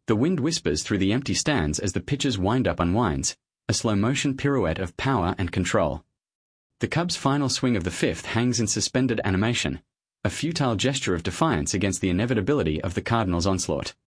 The wind whispers through the empty stands as the pitcher's wind-up unwinds, a slow-motion pirouette of power and control. The Cubs' final swing of the fifth hangs in suspended animation, a futile gesture of defiance against the inevitability of the Cardinals' onslaught.